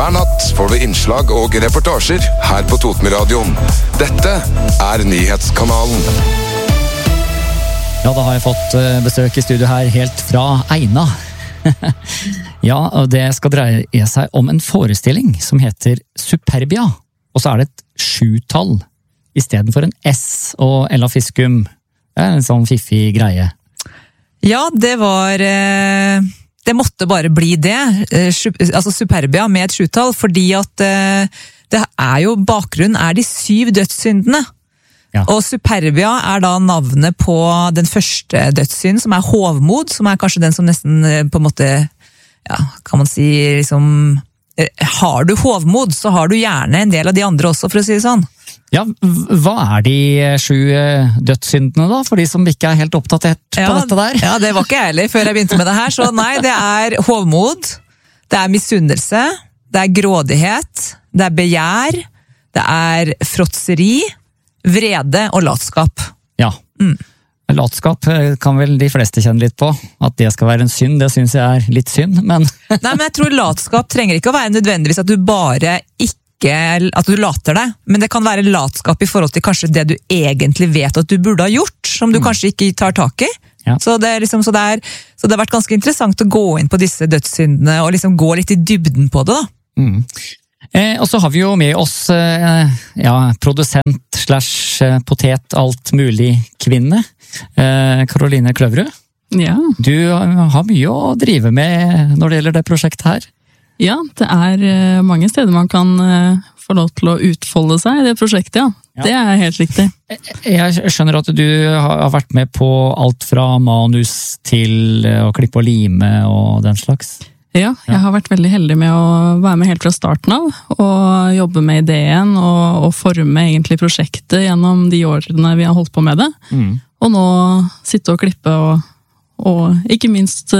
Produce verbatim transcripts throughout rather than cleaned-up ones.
Hver natt får du innslag og reportasjer her på Totenradioen. Dette er Nyhetskanalen. Ja, da har jeg fått besøk i studio her helt fra Eina. Ja, og det skal dreie seg om en forestilling som heter Superbia. Og så er det et sjutall i stedet for en S og Ella Fiskum. Det er en sånn fiffig greie. Ja, det var... Det måtte bare bli det. Altså Superbia med et sjutall, fordi at det er jo bakgrunnen er de syv dødssyndene. Ja. Og Superbia er da navnet på den første dødssynden, som er hovmod, som er kanskje den som nesten på en måte, ja, kan man si, liksom, har du hovmod, så har du gjerne en del av de andre også, for å si det sånn. Ja, hva er de sju dødssyndene da, for de som ikke er helt oppdatert ja, på dette der? Ja, det var ikke ærlig før jeg begynte med det her, så nei, det er hovmod, det er misunnelse, det er grådighet, det er begjær, det er fråtseri, vrede og latskap. Ja, mm. Latskap kan vel de fleste kjenne litt på. At det skal være en synd, det synes jeg er litt synd, men... Nei, men jeg tror latskap trenger ikke å være nødvendigvis at du bare ikke, at du later deg, men det kan være latskap i forhold til kanskje det du egentlig vet at du burde ha gjort, som du mm. kanskje ikke tar tak i. Ja. Så, det er liksom, så, det er, så det har vært ganske interessant å gå inn på disse dødssyndene, og liksom gå litt i dybden på det da. Mm. Eh, og så har vi jo med oss eh, ja, produsent slash potet alt mulig kvinne, eh, Karoline Kløverud. Ja. Du har mye å drive med når det gjelder det prosjektet her. Ja, det er eh, mange steder man kan eh, få lov til å utfolde seg i det prosjektet, ja. Ja. Det er helt riktig. Jeg skjønner at du har vært med på alt fra manus til å klippe og lime og den slags. Ja, jeg har vært veldig heldig med å være med helt fra starten av, og jobbe med ideen, og, og forme egentlig prosjektet gjennom de årene vi har holdt på med det. Mm. Og nå sitte og klippe, og, og ikke minst,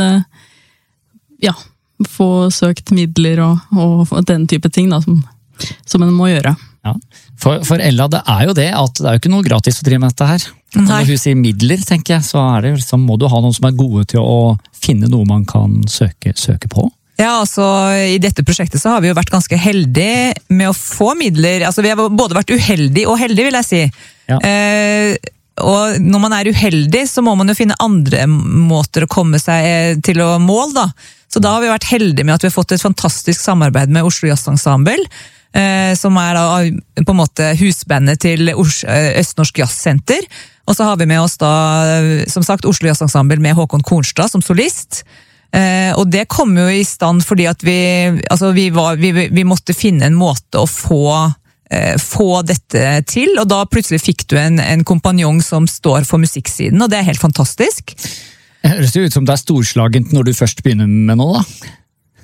ja, få søkt midler og, og den type ting da, som, som en må gjøre. Ja. For, for Ella, det er jo det at det er jo ikke noe gratis å drive med dette her. Når hun sier midler, tenker jeg, så er det liksom, må du ha noen som er gode til å finne noe man kan søke, søke på. Ja, altså i dette prosjektet så har vi jo vært ganske heldige med å få midler. Altså vi har både vært uheldige og heldige, vil jeg si. Ja. Eh, og når man er uheldig, så må man jo finne andre måter å komme seg til å mål, da. Så da har vi vært heldige med at vi har fått et fantastisk samarbeid med Oslo Jazz Ensemble, eh, som er da på en måte husbandet til Østnorsk Jazzsenter. Og så har vi med oss da, som sagt, Oslo Jazz Ensemble med Håkon Kornstad som solist. Eh, og det kom jo i stand fordi at vi, altså vi, var, vi, vi måtte finne en måte å få, eh, få dette til, og da plutselig fikk du en, en kompanjong som står for musikksiden, og det er helt fantastisk. Det høres jo ut som det er storslagent når du først begynner med noe, da.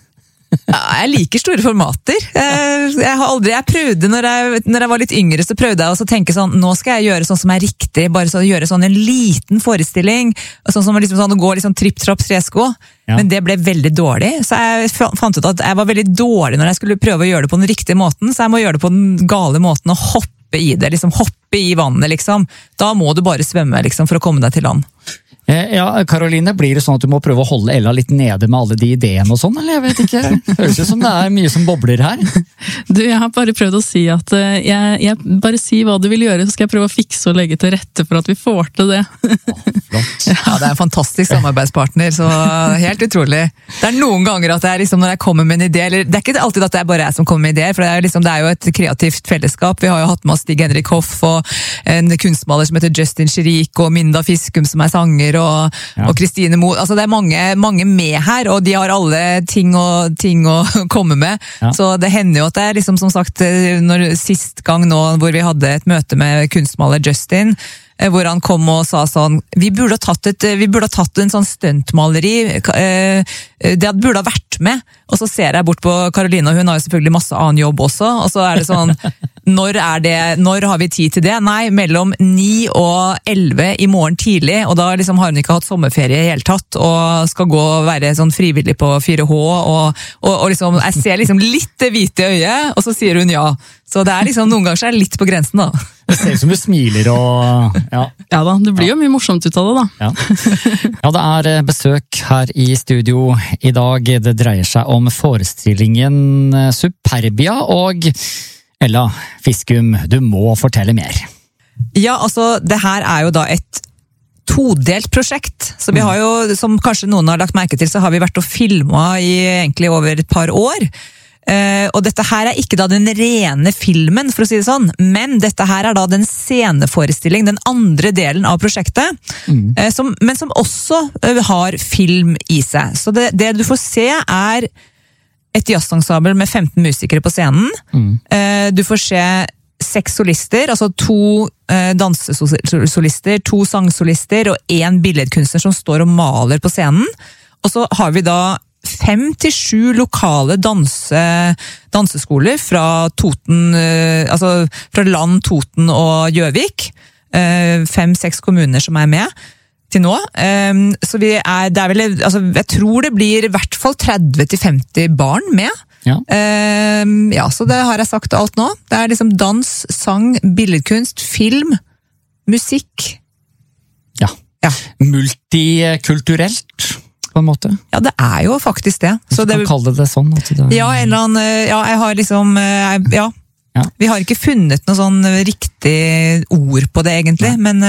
Ja, jeg liker store formater. Jeg, har aldri, jeg prøvde, når jeg, når jeg var litt yngre, så prøvde jeg å tenke sånn, nå skal jeg gjøre sånn som er riktig, bare så, gjøre sånn en liten forestilling, sånn som liksom sånn, å gå liksom tripp-trapp tresko, ja. Men det ble veldig dårlig, så jeg fant ut at jeg var veldig dårlig når jeg skulle prøve å gjøre det på den riktige måten, så jeg må gjøre det på den gale måten, og hoppe i det, liksom hoppe i vannet, liksom. Da må du bare svømme, liksom, for å komme deg til land. Ja, Karoline, blir det sånn at du må prøve å holde Ella litt nede med alle de ideene og sånn, eller jeg vet ikke? Det høres ut som det er mye som bobler her. Du, jeg har bare prøvd å si at jeg, jeg bare si hva du vil gjøre, så skal jeg prøve å fikse og legge til rette for at vi får til det. Åh, flott. Ja, det er en fantastisk samarbeidspartner, så helt utrolig. Det er noen ganger at det er liksom når jeg kommer med en idé, eller det er ikke alltid at det er bare jeg som kommer med ideer, for det er, liksom, det er jo et kreativt fellesskap. Vi har jo hatt med oss Stig Henrik Hoff og en kunstmaler som heter Justin Chirik og Minda Fiskum som er sanger, og, ja. og Kristine Mo, altså det er mange, mange med her, og de har alle ting, og, ting å komme med, ja. Så det hender jo at det er liksom som sagt, når, sist gang nå hvor vi hadde et møte med kunstmaler Justin, hvor han kom og sa sånn, vi burde ha tatt, et, vi burde ha tatt en sånn stuntmaleri, det burde ha vært med, og så ser jeg bort på Karoline, og hun har jo selvfølgelig masse annen jobb også, og så er det sånn, når er det, når har vi tid til det? Nei, mellom ni og elleve i morgen tidlig, og da liksom har hun ikke hatt sommerferie i hele tatt, og skal gå og være sånn frivillig på fire H, og, og, og liksom, jeg ser liksom litt det hvite i øyet, og så sier hun ja. Så det er liksom, noen ganger så er det litt på grensen da. Det ser ut som du smiler og... Ja, ja da, det blir jo mye morsomt ut av det da. Ja. Ja, det er besøk her i studio i dag. Det dreier seg om forestillingen Superbia, og Ella Fiskum, du må fortelle mer. Ja, altså, det her er jo da et todelt prosjekt. Så vi har jo, som kanskje noen har lagt merke til, så har vi vært og filmet i egentlig over et par år. Uh, og dette her er ikke da den rene filmen, for å si det sånn, men dette her er da den sceneforestilling, den andre delen av prosjektet, mm. uh, som, men som også uh, har film i seg. Så det, det du får se er et jazzensemble med femten musikere på scenen. Mm. Uh, du får se seks solister, altså to uh, dansesolister, to sangsolister og en billedkunstner som står og maler på scenen. Og så har vi da fem til sju lokale danse, danseskoler fra Toten, uh, altså fra Land, Toten og Gjøvik. Uh, fem-seks kommuner som er med til nå. Um, så vi er, det er vel, altså, jeg tror det blir i hvert fall tretti til femti barn med. Ja. Um, ja, så det har jeg sagt alt nå. Det er liksom dans, sang, billedkunst, film, musikk. Ja. Ja. Multikulturelt. På en måte. Ja, det er jo faktisk det. Så du kan det, kalle det sånn? At det... Ja, eller annen, ja, jeg har liksom, ja. Ja. Vi har ikke funnet noe sånn riktig ord på det egentlig, ja. men...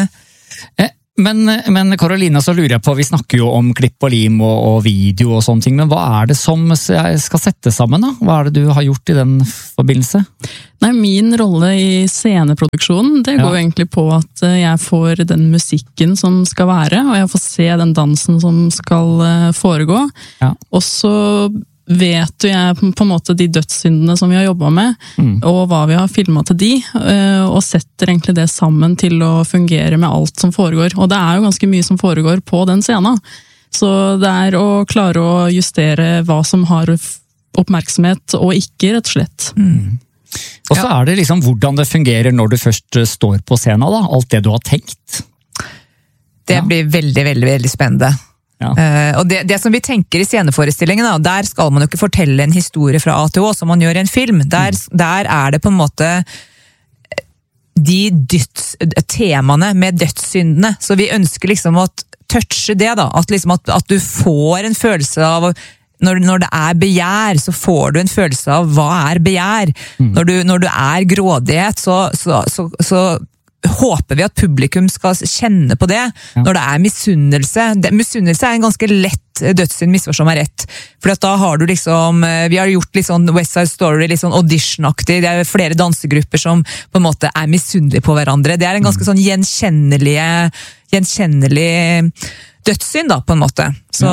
Eh, men, men Karoline, så lurer jeg på, vi snakker jo om klipp og lim og, og video og sånne ting, men hva er det som jeg skal sette sammen da? Hva er det du har gjort i den forbindelse? Nei, min rolle i sceneproduksjonen, det går ja. egentlig på at jeg får den musikken som skal være, og jeg får se den dansen som skal foregå. Ja. Og så vet jo jeg på en måte de dødssyndene som vi har jobbet med, mm. og hva vi har filmet til de, og setter egentlig det sammen til å fungere med alt som foregår. Og det er jo ganske mye som foregår på den scenen. Så det er å klare å justere hva som har oppmerksomhet og ikke, rett og slett. Mm. Og så er det liksom hvordan det fungerer når du først står på scenen, da. Alt det du har tenkt. Det ja. blir veldig, veldig, veldig spennende. Ja. Uh, og det, det som vi tenker i sceneforestillingen, da, der skal man jo ikke fortelle en historie fra A til Å som man gjør i en film. Der, mm. der er det på en måte de døds, temaene med dødssyndene. Så vi ønsker liksom å touche det, da. At, liksom at, at du får en følelse av når, når det er begjær, så får du en følelse av hva er begjær. Mm. Når, du, når du er grådighet, så, så, så, så håper vi at publikum skal kjenne på det. Ja. Når det er misunnelse. Det, misunnelse er en ganske lett dødssynd, misforstå meg rett. For da har du liksom, vi har gjort litt sånn West Side Story, litt sånn audition-aktig. Det er flere dansegrupper som på en måte er misunnelige på hverandre. Det er en ganske sånn gjenkjennelige, gjenkjennelig dødssynd da, på en måte. Så...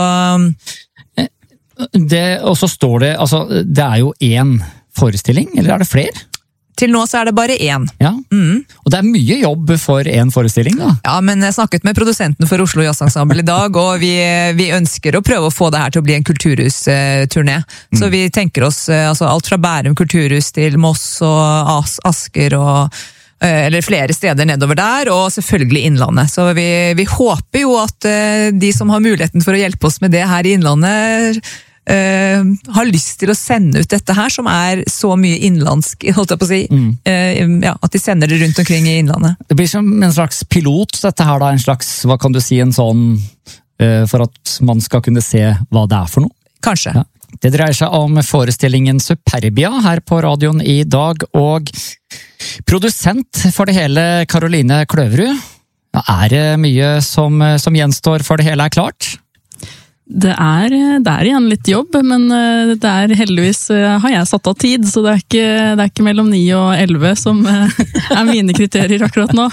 Ja. Det, og så står det, altså, det er jo én forestilling, eller er det flere? Til nå så er det bare én. Ja, mm. Og det er mye jobb for en forestilling da. Ja, men jeg snakket med produsenten for Oslo Jazzensemble i dag, og vi, vi ønsker å prøve å få det her til å bli en kulturhus-turné. Mm. Så vi tenker oss altså, alt fra Bærum kulturhus til Moss og As Asker og eller flere steder nedover der, og selvfølgelig Innlandet. Så vi, vi håper jo at de som har muligheten for å hjelpe oss med det her i Innlandet Uh, har lyst til å sende ut dette her, som er så mye innlandsk, holdt jeg på å si. Mm. Uh, ja, at de sender det rundt omkring i Innlandet. Det blir som en slags pilot, dette her da, en slags, hva kan du si, en sånn, uh, for at man skal kunne se hva det er for noe? Kanskje. Ja. Det dreier seg om forestillingen Superbia her på radioen i dag, og produsent for det hele, Karoline Kløverud. Ja, er det mye som, som gjenstår for det hele er klart? Det er, det er igjen litt jobb, men det er heldigvis har jeg satt av tid, så det er ikke, det er ikke mellom ni og elleve som er mine kriterier akkurat nå.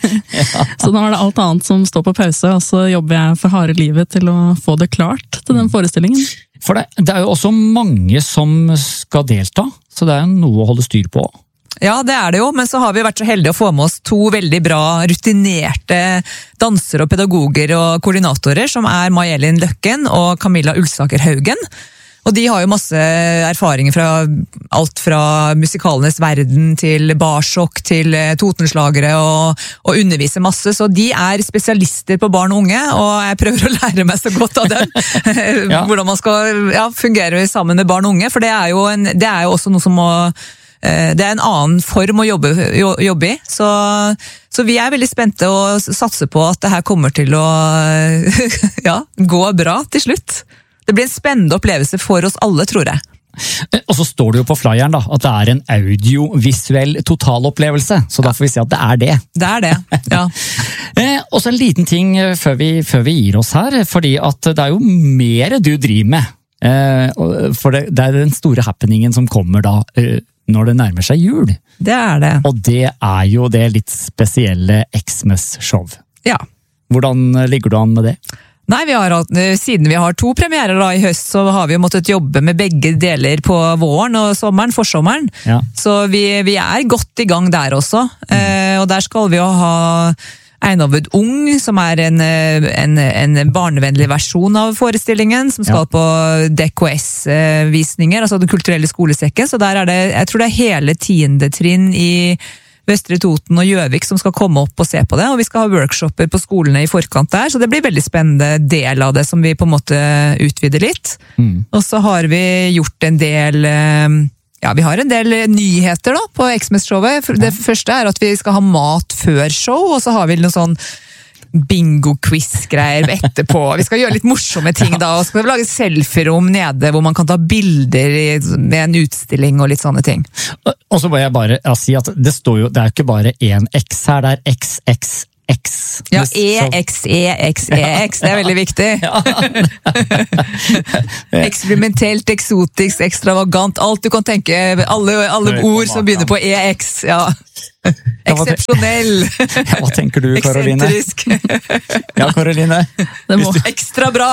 Så nå er det alt annet som står på pause, og så jobber jeg for harde livet til å få det klart til den forestillingen. For det, det er jo også mange som skal delta, så det er noe å holde styr på. Ja, det er det jo, men så har vi vært så heldige å få med oss to veldig bra, rutinerte dansere og pedagoger og koordinatorer, som er May-Elin Løkken og Camilla Ulsaker Haugen. Og de har jo masse erfaringer fra alt fra musikalenes verden til barsjokk til totenslagere og, og underviser masse, så de er spesialister på barn og unge, og jeg prøver å lære meg så godt av dem. Ja. Hvordan man skal ja, fungere sammen med barn og unge, for det er jo, en, det er jo også noe som må det er en annen form å jobbe, jobbe i, så, så vi er veldig spente og satser på at det her kommer til å ja, gå bra til slutt. Det blir en spennende opplevelse for oss alle, tror jeg. Og så står det jo på flyeren da, at det er en audiovisuell totalopplevelse, så da får vi si at det er det. Det er det, ja. eh, og så en liten ting før vi, før vi gir oss her, fordi at det er jo mer du driver med. Eh, for det, det er den store happeningen som kommer da, eh, når det nærmer seg jul. Det er det. Og det er jo det litt spesielle Xmas-show. Ja. Hvordan ligger du an med det? Nei, vi har, siden vi har to premierer da i høst, så har vi jo måttet jobbe med begge deler på våren og sommeren, forsommeren. Ja. Så vi, vi er godt i gang der også. Mm. Eh, og der skal vi jo ha Einarvud Ung, som er en, en, en barnevennlig versjon av forestillingen, som skal ja. På D K S-visninger, altså Den kulturelle skolesekken. Så der er det, jeg tror det er hele tiende trinn i Vestre Toten og Gjøvik som skal komme opp og se på det, og vi skal ha workshopper på skolene i forkant der, så det blir veldig spennende del av det som vi på en måte utvider litt. Mm. Og så har vi gjort en del ja, vi har en del nyheter da på Xmas-showet. Det første er at vi skal ha mat før show, og så har vi noen sånn bingo-quiz-greier etterpå. Vi skal gjøre litt morsomme ting da, og så skal vi lage selfie-rom nede, hvor man kan ta bilder i, med en utstilling og litt sånne ting. Og så må jeg bare ja, si at det står jo, det er ikke bare en X her, det er X X X. Ja, E X E X E X, det er veldig viktig. Eksperimentelt, eksotisk, ekstravagant, alt du kan tenke, alle, alle ord som begynner på E X, ja. Eksepsjonell. Ja, hva tenker du, Karoline? Eksentrisk. Ja, Karoline. Det må ekstra bra.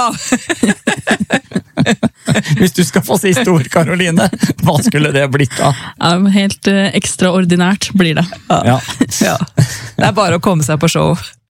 Hvis du skal få siste ord, Karoline, hva skulle det blitt da? Ja, helt uh, ekstraordinært blir det. Ja. Ja. Ja. Det er bare å komme seg på show.